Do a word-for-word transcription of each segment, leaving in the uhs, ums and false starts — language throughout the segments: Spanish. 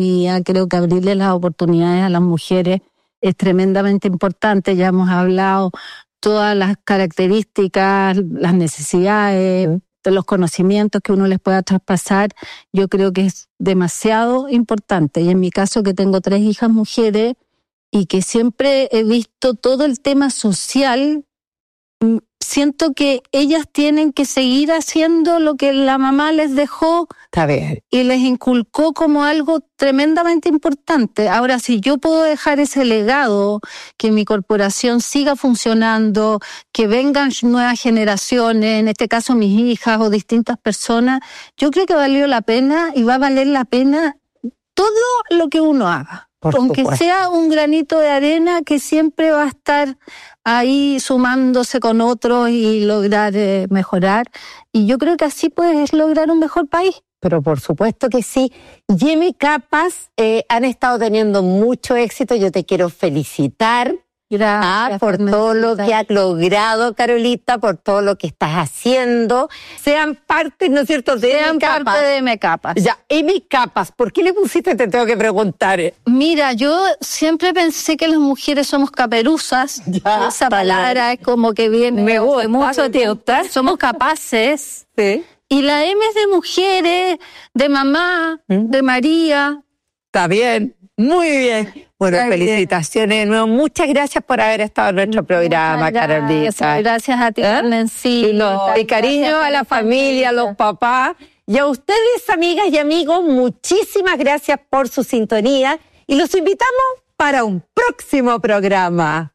Y creo que abrirle las oportunidades a las mujeres es tremendamente importante. Ya hemos hablado todas las características, las necesidades, de los conocimientos que uno les pueda traspasar. Yo creo que es demasiado importante. Y en mi caso, que tengo tres hijas mujeres y que siempre he visto todo el tema social, siento que ellas tienen que seguir haciendo lo que la mamá les dejó. Está bien. Y les inculcó como algo tremendamente importante. Ahora, si yo puedo dejar ese legado, que mi corporación siga funcionando, que vengan nuevas generaciones, en este caso mis hijas o distintas personas, yo creo que valió la pena y va a valer la pena todo lo que uno haga. Por Aunque supuesto. sea un granito de arena que siempre va a estar ahí sumándose con otros y lograr eh, mejorar. Y yo creo que así puedes lograr un mejor país. Pero por supuesto que sí. Jimmy Capas eh, han estado teniendo mucho éxito. Yo te quiero felicitar. Gracias, Ah, por todo lo que has logrado, Carolita, por todo lo que estás haciendo. Sean parte, ¿no es cierto?, de Sean M-Capas. parte de M-Capas. Ya, M-Capas, ¿por qué le pusiste? Te tengo que preguntar. Mira, yo siempre pensé que las mujeres somos caperuzas. Ya, Esa palabra es como que viene Me gusta, de mucho me tiempo. Somos capaces. Sí. Y la M es de mujeres, de mamá, ¿Mm? de María. Está bien, muy bien. Bueno, Está bien. felicitaciones de nuevo. Muchas gracias por haber estado en nuestro programa, Muchas gracias, Carolita. Gracias a ti, ¿Eh? Nancy. Y, lo- y cariño Gracias a la familia, a los papás. Y a ustedes, amigas y amigos, muchísimas gracias por su sintonía. Y los invitamos para un próximo programa.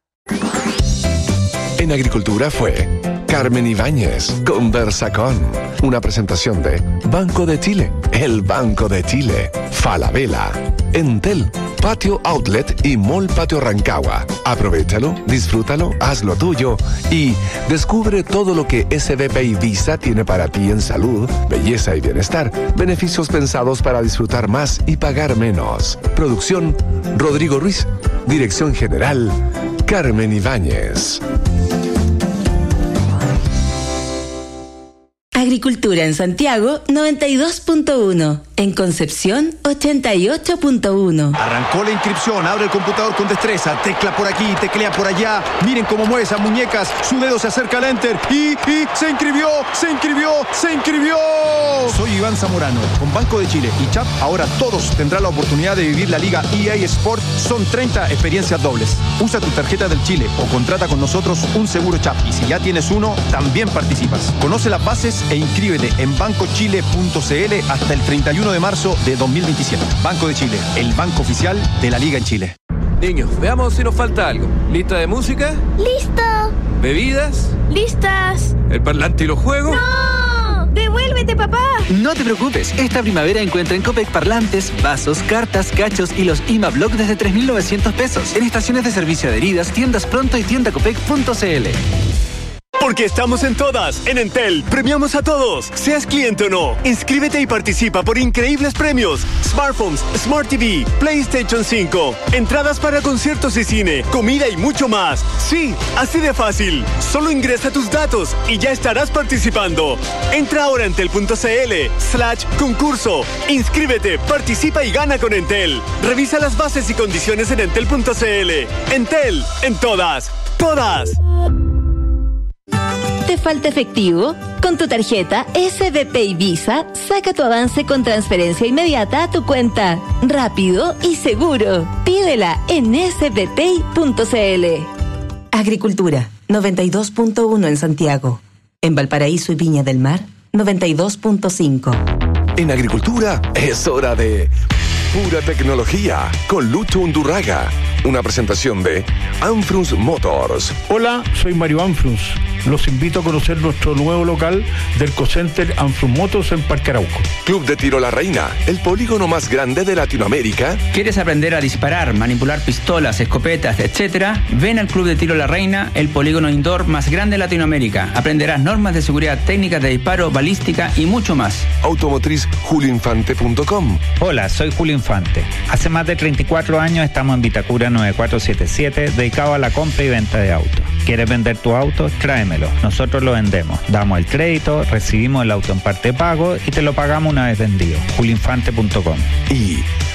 En Agricultura fue Carmen Ibáñez, Conversa con. Una presentación de Banco de Chile, el Banco de Chile, Falabella, Entel, Patio Outlet y Mall Patio Rancagua. Aprovéchalo, disfrútalo, hazlo tuyo y descubre todo lo que S B P y Visa tiene para ti en salud, belleza y bienestar. Beneficios pensados para disfrutar más y pagar menos. Producción Rodrigo Ruiz. Dirección General Carmen Ibáñez. Agricultura en Santiago noventa y dos punto uno. En Concepción ochenta y ocho punto uno. Arrancó la inscripción, abre el computador con destreza, tecla por aquí, teclea por allá. Miren cómo mueve esas muñecas, su dedo se acerca al enter y, y se inscribió, se inscribió, se inscribió. Soy Iván Zamorano, con Banco de Chile y Chap, ahora todos tendrán la oportunidad de vivir la Liga E A Sport. Son treinta experiencias dobles. Usa tu tarjeta del Chile o contrata con nosotros un seguro Chap. Y si ya tienes uno, también participas. Conoce las bases e inscríbete en banco chile punto c l hasta el treinta y uno de marzo de dos mil veintisiete. Banco de Chile, el banco oficial de la Liga en Chile. Niños, veamos si nos falta algo. ¿Lista de música? ¡Listo! ¿Bebidas? ¡Listas! ¿El parlante y los juegos? ¡No! ¡Devuélvete, papá! No te preocupes, esta primavera encuentra en Copec parlantes, vasos, cartas, cachos y los I M A Block desde tres mil novecientos pesos. En estaciones de servicio adheridas, tiendas pronto y tienda copec punto c l. Porque estamos en todas, en Entel. Premiamos a todos, seas cliente o no. Inscríbete y participa por increíbles premios. Smartphones, Smart T V, PlayStation cinco, entradas para conciertos y cine, comida y mucho más. Sí, así de fácil. Solo ingresa tus datos y ya estarás participando. Entra ahora a entel punto c l slash concurso. Inscríbete, participa y gana con Entel. Revisa las bases y condiciones en entel punto c l. Entel, en todas, todas. ¿Te falta efectivo? Con tu tarjeta S B P y Visa, saca tu avance con transferencia inmediata a tu cuenta. Rápido y seguro. Pídela en s b p punto c l. Agricultura, noventa y dos punto uno en Santiago. En Valparaíso y Viña del Mar, noventa y dos punto cinco. En Agricultura es hora de pura tecnología con Lucho Undurraga. Una presentación de Anfrus Motors. Hola, soy Mario Anfrus. Los invito a conocer nuestro nuevo local del Cocenter Anfrus Motors en Parque Arauco. Club de Tiro La Reina, el polígono más grande de Latinoamérica. ¿Quieres aprender a disparar, manipular pistolas, escopetas, etcétera? Ven al Club de Tiro La Reina, el polígono indoor más grande de Latinoamérica. Aprenderás normas de seguridad, técnicas de disparo, balística y mucho más. Automotriz julio infante punto com. Hola, soy Julio Infante. Hace más de treinta y cuatro años estamos en Vitacura nueve cuatro siete siete, dedicado a la compra y venta de autos. ¿Quieres vender tu auto? Tráemelo. Nosotros lo vendemos. Damos el crédito, recibimos el auto en parte de pago y te lo pagamos una vez vendido. julio infante punto com. Y